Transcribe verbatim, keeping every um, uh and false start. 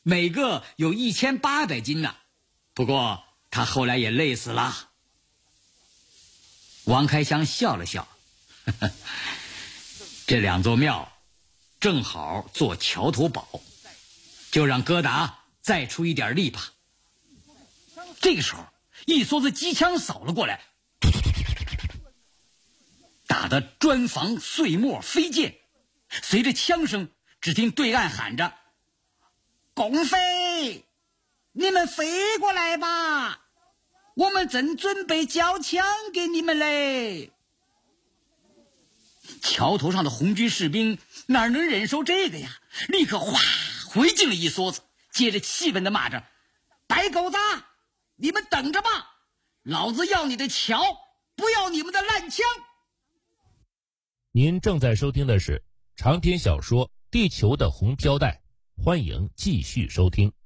每个有一千八百斤呢。不过他后来也累死了。王开湘笑了笑，呵呵，这两座庙正好做桥头堡，就让哥达再出一点力吧。这个时候，一梭子机枪扫了过来，打得砖房碎末飞溅。随着枪声，只听对岸喊着：“共飞，你们飞过来吧，我们正准备交枪给你们嘞。”桥头上的红军士兵哪能忍受这个呀？立刻哗回敬了一梭子，接着气愤地骂着：“白狗子，你们等着吧，老子要你的桥，不要你们的烂枪。” 您正在收听的是长篇小说《地球的红飘带》，欢迎继续收听。